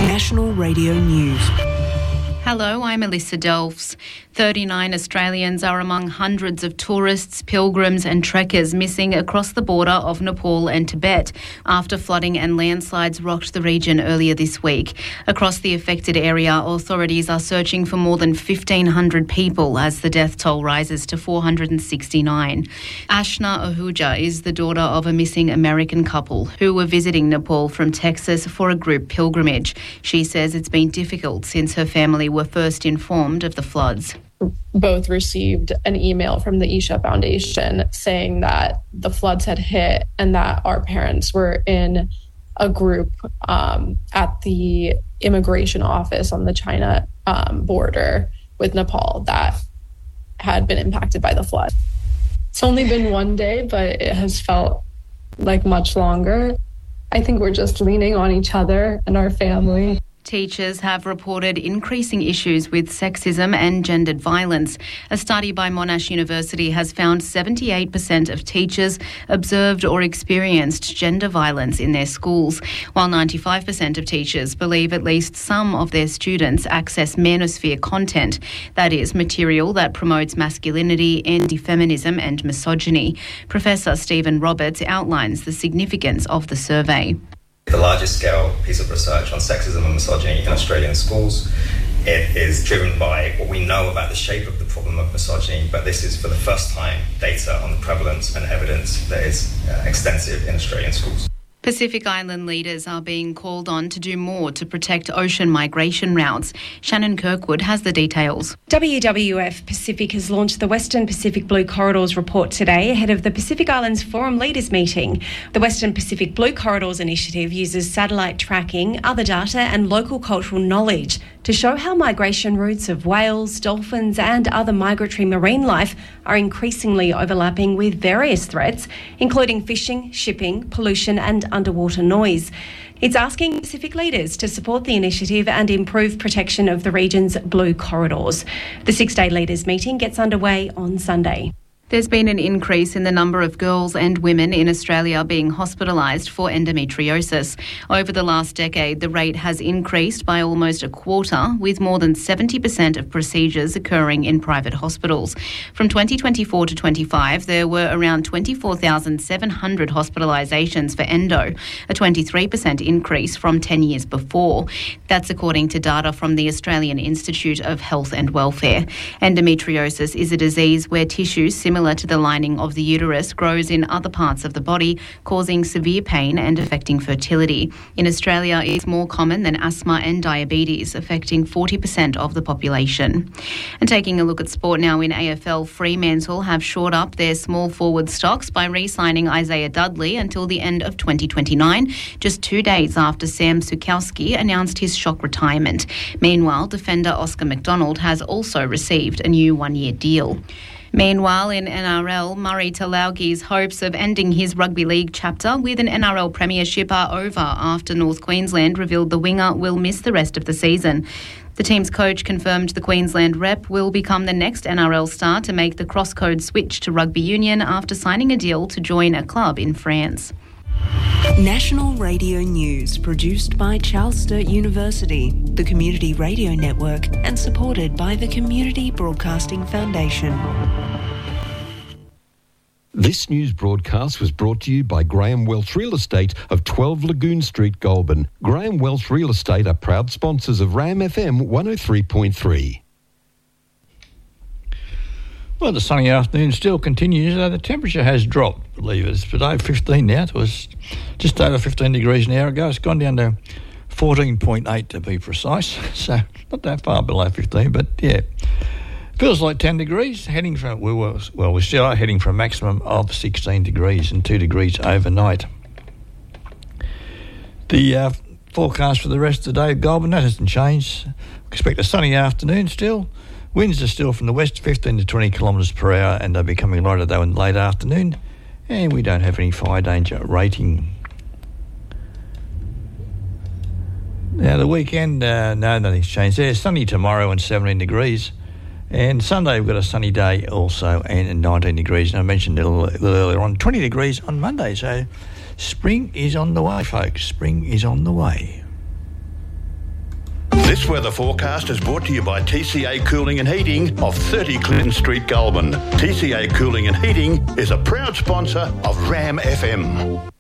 National Radio News. Hello, I'm Alyssa Delfs. 39 Australians are among hundreds of tourists, pilgrims and trekkers missing across the border of Nepal and Tibet after flooding and landslides rocked the region earlier this week. Across the affected area, authorities are searching for more than 1,500 people as the death toll rises to 469. Ashna Ahuja is the daughter of a missing American couple who were visiting Nepal from Texas for a group pilgrimage. She says it's been difficult since her family were first informed of the floods. Both received an email from the Isha Foundation saying that the floods had hit and that our parents were in a group at the immigration office on the China border with Nepal that had been impacted by the flood. It's only been one day, but it has felt like much longer. I think we're just leaning on each other and our family. Teachers have reported increasing issues with sexism and gendered violence. A study by Monash University has found 78% of teachers observed or experienced gender violence in their schools, while 95% of teachers believe at least some of their students access manosphere content, that is, material that promotes masculinity, anti-feminism and misogyny. Professor Stephen Roberts outlines the significance of the survey. The largest scale piece of research on sexism and misogyny in Australian schools. It is driven by what we know about the shape of the problem of misogyny, but this is for the first time data on the prevalence and evidence that is extensive in Australian schools. Pacific Island leaders are being called on to do more to protect ocean migration routes. Shannon Kirkwood has the details. WWF Pacific has launched the Western Pacific Blue Corridors report today ahead of the Pacific Islands Forum Leaders meeting. The Western Pacific Blue Corridors initiative uses satellite tracking, other data and local cultural knowledge to show how migration routes of whales, dolphins and other migratory marine life are increasingly overlapping with various threats, including fishing, shipping, pollution and underwater noise. It's asking Pacific leaders to support the initiative and improve protection of the region's blue corridors. The 6-day leaders meeting gets underway on Sunday. There's been an increase in the number of girls and women in Australia being hospitalised for endometriosis. Over the last decade, the rate has increased by almost a quarter, with more than 70% of procedures occurring in private hospitals. From 2024 to 25, there were around 24,700 hospitalisations for endo, a 23% increase from 10 years before. That's according to data from the Australian Institute of Health and Welfare. Endometriosis is a disease where tissues similar to the lining of the uterus grows in other parts of the body, causing severe pain and affecting fertility. In Australia, it's more common than asthma and diabetes, affecting 40% of the population. And taking a look at sport now in AFL, Fremantle have shored up their small forward stocks by re-signing Isaiah Dudley until the end of 2029, just 2 days after Sam Sukowski announced his shock retirement. Meanwhile, defender Oscar McDonald has also received a new 1-year deal. Meanwhile, in NRL, Murray Talaugi's hopes of ending his rugby league chapter with an NRL premiership are over after North Queensland revealed the winger will miss the rest of the season. The team's coach confirmed the Queensland rep will become the next NRL star to make the cross-code switch to rugby union after signing a deal to join a club in France. National Radio News, produced by Charles Sturt University, the Community Radio Network, and supported by the Community Broadcasting Foundation. This news broadcast was brought to you by Graham Welch Real Estate of 12 Lagoon Street, Goulburn. Graham Welch Real Estate are proud sponsors of RAM FM 103.3. Well, the sunny afternoon still continues. The temperature has dropped, believe it. It's today 15 now. It was just over 15 degrees an hour ago. It's gone down to 14.8 to be precise. So not that far below 15, but yeah. Feels like 10 degrees. Heading from, we still are heading for a maximum of 16 degrees and 2 degrees overnight. The forecast for the rest of the day at Goulburn, that hasn't changed. Expect a sunny afternoon still. Winds are still from the west, 15 to 20 kilometres per hour, and they're becoming lighter though in the late afternoon. And we don't have any fire danger rating. Now the weekend, no, nothing's changed there. Sunny tomorrow and 17 degrees. And Sunday we've got a sunny day also and 19 degrees. And I mentioned it a little earlier on, 20 degrees on Monday. So spring is on the way, folks. Spring is on the way. This weather forecast is brought to you by TCA Cooling and Heating of 30 Clinton Street, Goulburn. TCA Cooling and Heating is a proud sponsor of Ram FM.